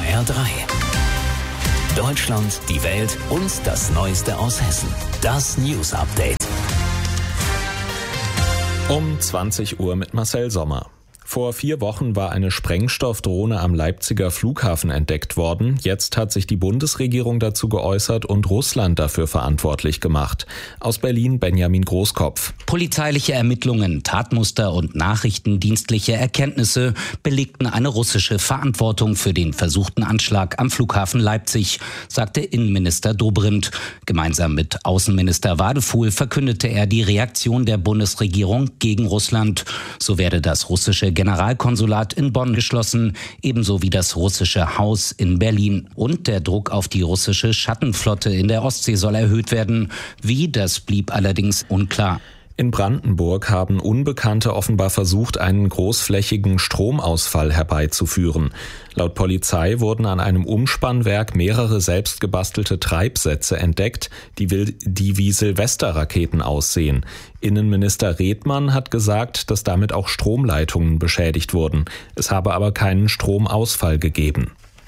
HR3. Deutschland, die Welt und das Neueste aus Hessen. Das News Update. Um 20 Uhr mit Marcel Sommer. Vor 4 Wochen war eine Sprengstoffdrohne am Leipziger Flughafen entdeckt worden. Jetzt hat sich die Bundesregierung dazu geäußert und Russland dafür verantwortlich gemacht. Aus Berlin Benjamin Großkopf. Polizeiliche Ermittlungen, Tatmuster und nachrichtendienstliche Erkenntnisse belegten eine russische Verantwortung für den versuchten Anschlag am Flughafen Leipzig, sagte Innenminister Dobrindt. Gemeinsam mit Außenminister Wadefuhl verkündete er die Reaktion der Bundesregierung gegen Russland. So werde das russische Generalkonsulat in Bonn geschlossen, ebenso wie das russische Haus in Berlin. Und der Druck auf die russische Schattenflotte in der Ostsee soll erhöht werden. Wie, das blieb allerdings unklar. In Brandenburg haben Unbekannte offenbar versucht, einen großflächigen Stromausfall herbeizuführen. Laut Polizei wurden an einem Umspannwerk mehrere selbstgebastelte Treibsätze entdeckt, die wie Silvesterraketen aussehen. Innenminister Redmann hat gesagt, dass damit auch Stromleitungen beschädigt wurden. Es habe aber keinen Stromausfall gegeben.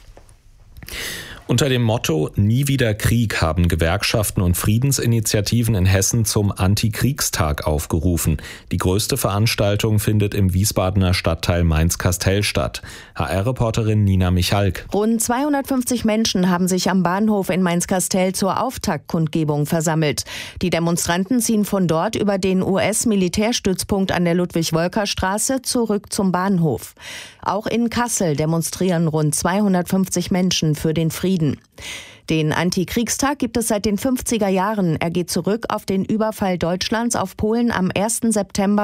Unter dem Motto »Nie wieder Krieg« haben Gewerkschaften und Friedensinitiativen in Hessen zum Antikriegstag aufgerufen. Die größte Veranstaltung findet im Wiesbadener Stadtteil Mainz-Kastel statt. HR-Reporterin Nina Michalk. Rund 250 Menschen haben sich am Bahnhof in Mainz-Kastel zur Auftaktkundgebung versammelt. Die Demonstranten ziehen von dort über den US-Militärstützpunkt an der Ludwig-Wolker-Straße zurück zum Bahnhof. Auch in Kassel demonstrieren rund 250 Menschen für den Frieden. Den Antikriegstag gibt es seit den 50er Jahren. Er geht zurück auf den Überfall Deutschlands auf Polen am 1. September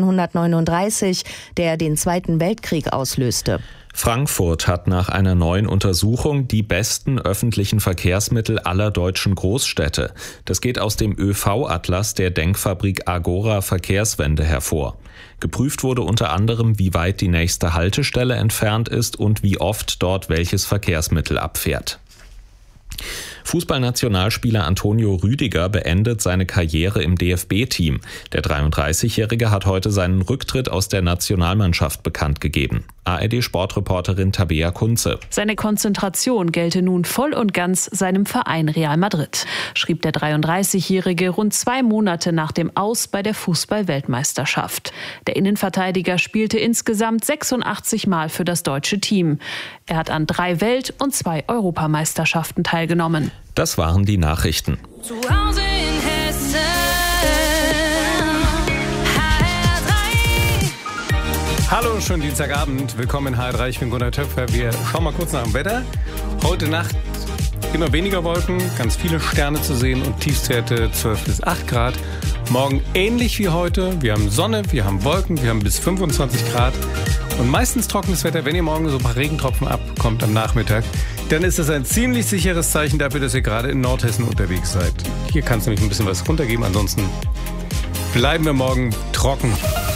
1939, der den Zweiten Weltkrieg auslöste. Frankfurt hat nach einer neuen Untersuchung die besten öffentlichen Verkehrsmittel aller deutschen Großstädte. Das geht aus dem ÖV-Atlas der Denkfabrik Agora Verkehrswende hervor. Geprüft wurde unter anderem, wie weit die nächste Haltestelle entfernt ist und wie oft dort welches Verkehrsmittel abfährt. Fußballnationalspieler Antonio Rüdiger beendet seine Karriere im DFB-Team. Der 33-Jährige hat heute seinen Rücktritt aus der Nationalmannschaft bekannt gegeben. ARD-Sportreporterin Tabea Kunze. Seine Konzentration gelte nun voll und ganz seinem Verein Real Madrid, schrieb der 33-Jährige rund 2 Monate nach dem Aus bei der Fußball-Weltmeisterschaft. Der Innenverteidiger spielte insgesamt 86 Mal für das deutsche Team. Er hat an 3 Welt- und 2 Europameisterschaften teilgenommen. Das waren die Nachrichten. Zu Hause in Hessen, HR3. Hallo, schönen Dienstagabend. Willkommen in HR3. Ich bin Gunnar Töpfer. Wir schauen mal kurz nach dem Wetter. Heute Nacht immer weniger Wolken, ganz viele Sterne zu sehen und Tiefstwerte 12 bis 8 Grad. Morgen ähnlich wie heute. Wir haben Sonne, wir haben Wolken, wir haben bis 25 Grad. Und meistens trockenes Wetter. Wenn ihr morgen so ein paar Regentropfen abbekommt am Nachmittag, dann ist das ein ziemlich sicheres Zeichen dafür, dass ihr gerade in Nordhessen unterwegs seid. Hier kann es nämlich ein bisschen was runtergeben. Ansonsten bleiben wir morgen trocken.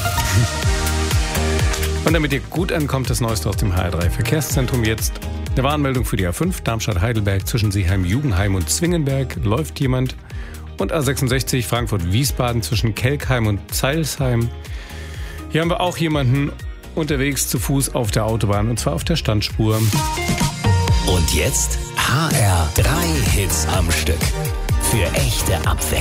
Und damit ihr gut ankommt, das Neueste aus dem HR3 Verkehrszentrum jetzt. Eine Warnmeldung für die A5 Darmstadt-Heidelberg zwischen Seeheim-Jugendheim und Zwingenberg. Läuft jemand. Und A66 Frankfurt-Wiesbaden zwischen Kelkheim und Zeilsheim. Hier haben wir auch jemanden unterwegs zu Fuß auf der Autobahn, und zwar auf der Standspur. Und jetzt HR3 Hits am Stück. Für echte Abwechslung.